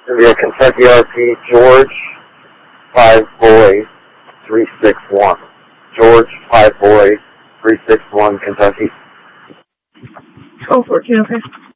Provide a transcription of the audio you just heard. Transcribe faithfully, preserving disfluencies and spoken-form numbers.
Via Kentucky R P, George, five boy, three six one. George, five boy, three six one, Kentucky. Oh, fourteen, okay.